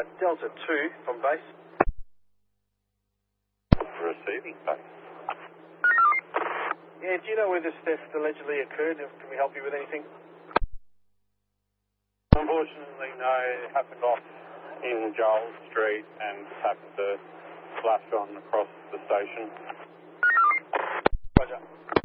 Delta 2 from base. Receiving base. Yeah, do you know where this theft allegedly occurred? Can we help you with anything? Unfortunately, no. It happened off in Giles Street and happened to flash on across the station. Roger.